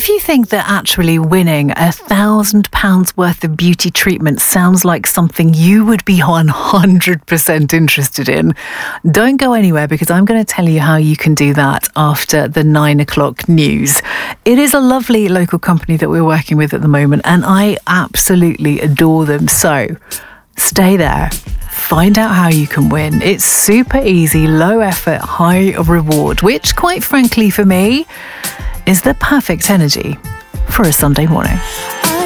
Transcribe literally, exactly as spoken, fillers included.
If you think that actually winning a thousand pounds worth of beauty treatment sounds like something you would be one hundred percent interested in, don't go anywhere, because I'm going to tell you how you can do that after the nine o'clock news. It is a lovely local company that we're working with at the moment, and I absolutely adore them. So stay there. Find out how you can win. It's super easy, low effort, high reward, which quite frankly for me is the perfect energy for a Sunday morning.